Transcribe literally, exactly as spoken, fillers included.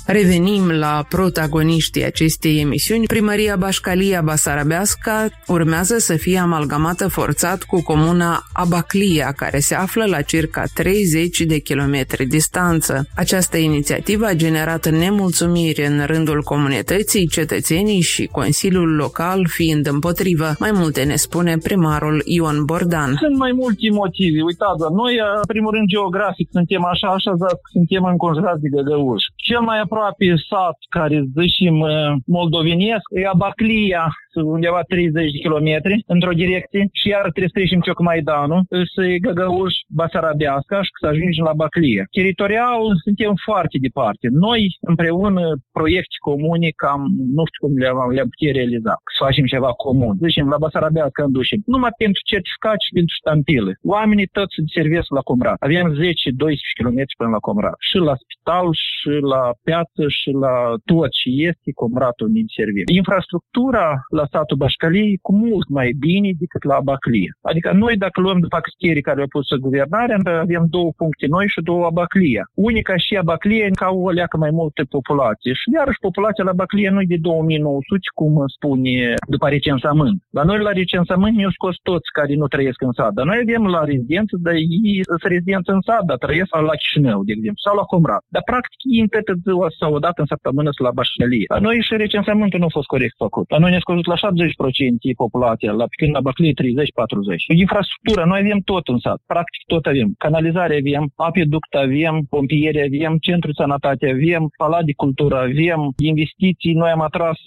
Revenim la protagoniștii acestei emisiuni. Primăria Bașcalia-Basarabeasca urmează să fie amalgamată forțat cu comuna Abaclia, care se află la circa treizeci de kilometri distanță. Această inițiativă a generat nemulțumiri în rândul comunității, cetățenii și Consiliul Local fiind împotrivă. Mai multe ne spune primarul Ion Bordan. Sunt mai multe motive. Uitați, noi, în primul rând, geografic, suntem așa, așa, suntem înconjurați de Găgăuș. Cel mai aproape sat care zicem moldovenesc e Abaclia, undeva treizeci de kilometri într-o direcție, și iar trebuie să trecem Ciocmaidanul, să Găgăuș, Basarabeasca și să ajungem la Abaclia. Teritorial suntem foarte departe. Noi, împreună, proiecte comune, cam nu știu cum le-am, le-am putea realiza, să facem ceva comun. Zicem, la Basarabeasca înducem numai pentru certificat și pentru ștampile. Oamenii toți se servesc la Comrat. Avem zece doisprezece kilometri până la Comrat. Și la spital, și la piață, și la tot ce este Comratul ne servim. Infrastructura la satul Bașcaliei cu mult mai bine decât la Abaclia. Adică noi, dacă luăm după criterii care au pus guvernarea, avem două puncte noi și două Abaclia. Unica și Abaclia ca o leacă mai multă populație. Și iarăși populația la Abaclia nu e de două mii nouă sute, cum spune după recensământ. La noi la recensământ ne-au scos toți care nu trăiesc în sat. Dar noi avem la rezidență, dar ei sunt rezidenți în sat, dar trăiesc la Chișinău, de exemplu, sau la Comrat. Dar practic ei în toată ziua sau o dată în săptămână la Bașcalie. La noi și recensământul nu a fost corect făcut. La noi ne-a scăzut la șaptezeci la sută populația, la când la Baclie treizeci patruzeci. Infrastructura, noi avem tot în sat, practic tot avem. Canalizare avem, apeduct avem, pompieri avem, centru de sănătate avem, palat de cultură avem, investiții, noi am atras